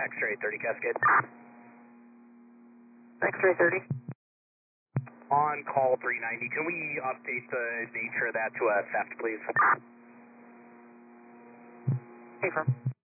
X-ray 30 Cascade. X-ray 30. On call 390, can we update the nature of that to a theft, please? Hey, firm.